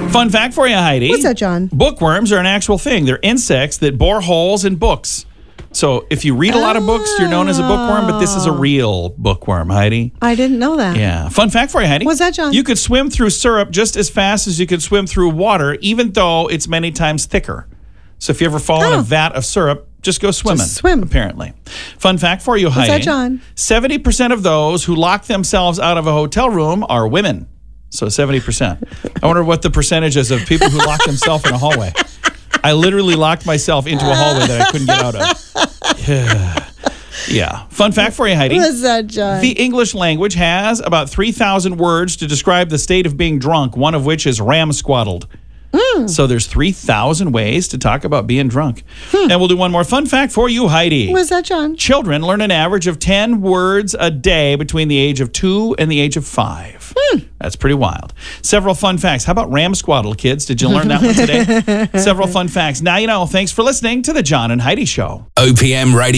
Fun fact for you, Heidi. What's that, John? Bookworms are an actual thing. They're insects that bore holes in books. So if you read a lot of books, you're known as a bookworm, but this is a real bookworm, Heidi. I didn't know that. Yeah. Fun fact for you, Heidi. What's that, John? You could swim through syrup just as fast as you could swim through water, even though it's many times thicker. So if you ever fall in a vat of syrup, just go swimming. Just swim. Apparently. Fun fact for you, Heidi. What's that, John? 70% of those who lock themselves out of a hotel room are women. So 70%. I wonder what the percentage is of people who lock themselves in a hallway. I literally locked myself into a hallway that I couldn't get out of. Yeah. Fun fact for you, Heidi. What's that, John? The English language has about 3,000 words to describe the state of being drunk, one of which is ram-squaddled. So there's 3,000 ways to talk about being drunk. And we'll do one more fun fact for you, Heidi. What's that, John? Children learn an average of 10 words a day between the age of 2 and the age of 5. That's pretty wild. Several fun facts. How about ram-squaddle, kids? Did you learn that one today? Several fun facts. Now you know. Thanks for listening to the John and Heidi Show. OPM Radio.